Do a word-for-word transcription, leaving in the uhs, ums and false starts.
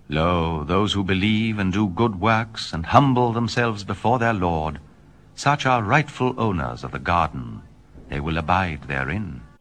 Lo, those who believe and do good works and humble themselves before their Lord, such are rightful owners of the garden. They will abide therein.